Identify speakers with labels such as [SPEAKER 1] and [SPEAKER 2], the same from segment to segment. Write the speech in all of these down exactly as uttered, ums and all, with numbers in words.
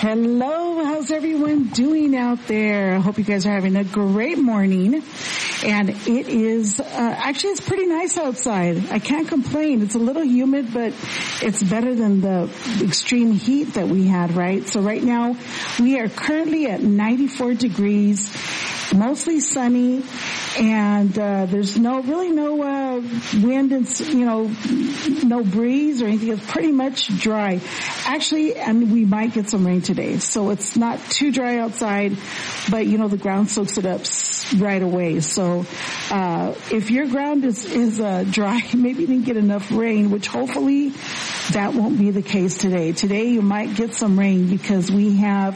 [SPEAKER 1] Hello, how's everyone doing out there? I hope you guys are having a great morning. And it is, uh, actually it's pretty nice outside. I can't complain. It's a little humid, but it's better than the extreme heat that we had, right? So right now we are currently at ninety-four degrees, mostly sunny, and uh there's no really no uh wind and you know no breeze or anything. It's pretty much dry actually, and we might get some rain today, so it's not too dry outside, but you know the ground soaks it up right away. So uh if your ground is is uh dry, maybe you didn't get enough rain, which hopefully that won't be the case today. Today you might get some rain because we have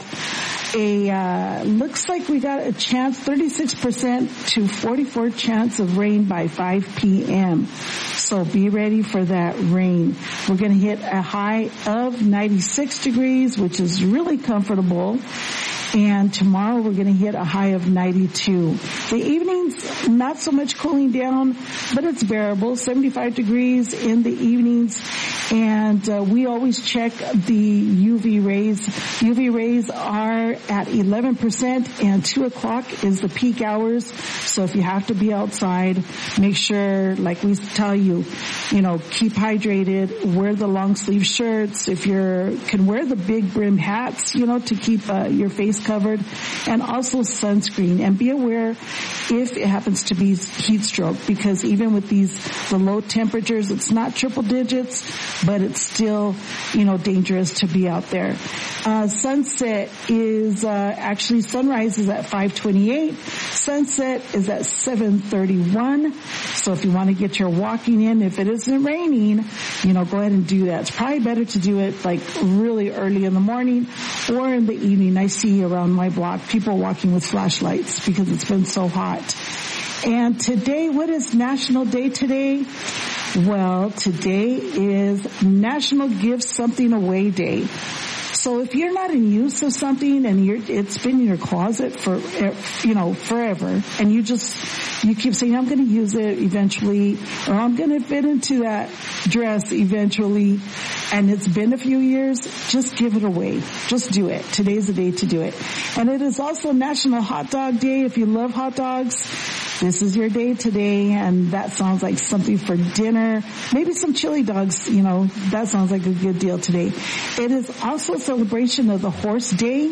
[SPEAKER 1] a uh looks like we got a chance, thirty-six percent to forty-four chance of rain by five p.m. So be ready for that rain. We're going to hit a high of ninety-six degrees, which is really comfortable. And tomorrow we're going to hit a high of ninety-two. The evenings, not so much cooling down, but it's bearable, seventy-five degrees in the evenings. And uh, we always check the U V rays. U V rays are at eleven percent, and two o'clock is the peak hours. So if you have to be outside, make sure, like we tell you, you know, keep hydrated, wear the long sleeve shirts. If you can wear the big brim hats, you know, to keep uh, your face covered, and also sunscreen. And be aware if it happens to be heat stroke, because even with these, the low temperatures, it's not triple digits, but it's still, you know, dangerous to be out there. Uh, sunset is, uh, actually sunrise is at five twenty-eight. Sunset is at seven thirty-one. So if you want to get your walking in, if it isn't raining, you know, go ahead and do that. It's probably better to do it like really early in the morning or in the evening. I see around my block people walking with flashlights because it's been so hot. And today, what is National Day today? Well, today is National Give Something Away Day. So if you're not in use of something and you're, it's been in your closet for, you know, forever, and you just, you keep saying, I'm going to use it eventually, or I'm going to fit into that dress eventually, and it's been a few years, just give it away. Just do it. Today's the day to do it. And it is also National Hot Dog Day. If you love hot dogs, this is your day today, and that sounds like something for dinner. Maybe some chili dogs, you know, that sounds like a good deal today. It is also a celebration of the Horse Day.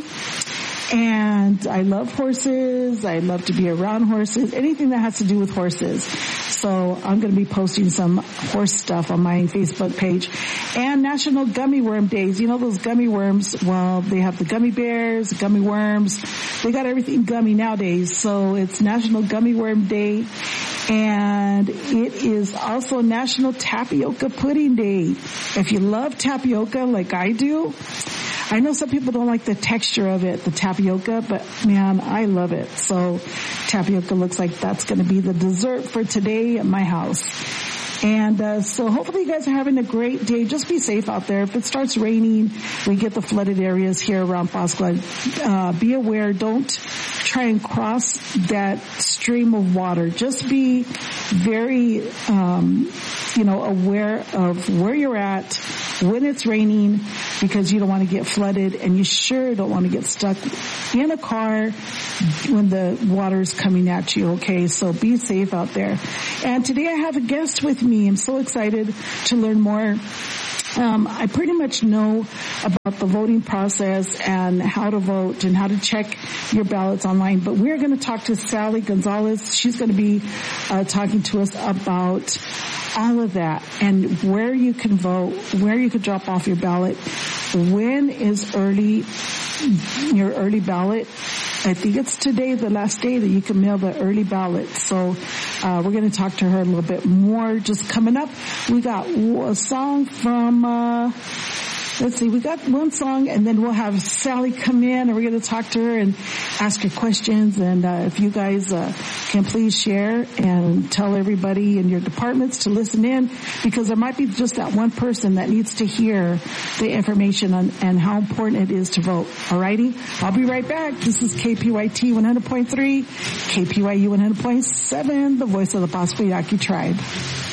[SPEAKER 1] And I love horses. I love to be around horses. Anything that has to do with horses. So I'm going to be posting some horse stuff on my Facebook page. And National Gummy Worm Days. You know those gummy worms? Well, they have the gummy bears, gummy worms. They got everything gummy nowadays. So it's National Gummy Worm Day. And it is also National Tapioca Pudding Day. If you love tapioca like I do, I know some people don't like the texture of it, the tapioca, but man, I love it. So tapioca looks like that's going to be the dessert for today at my house. And uh, so hopefully you guys are having a great day. Just be safe out there. If it starts raining, we get the flooded areas here around Pascua. Uh, be aware. Don't try and cross that stream of water. Just be very, um, you know, aware of where you're at when it's raining, because you don't want to get flooded, and you sure don't want to get stuck in a car when the water is coming at you, okay? So be safe out there. And today I have a guest with me. I'm so excited to learn more. Um, I pretty much know about the voting process and how to vote and how to check your ballots online, but we're going to talk to Sally Gonzalez. She's going to be uh, talking to us about all of that and where you can vote, where you can drop off your ballot, when is early, your early ballot. I think it's today, the last day that you can mail the early ballot. So uh we're going to talk to her a little bit more. Just coming up, we got a song from, uh let's see, we got one song, and then we'll have Sally come in, and we're going to talk to her and ask her questions. And uh if you guys uh can please share and tell everybody in your departments to listen in, because there might be just that one person that needs to hear the information on and how important it is to vote. Alrighty? I'll be right back. This is K P Y T one hundred point three, K P Y U one hundred point seven, the voice of the Pascua Yaqui tribe.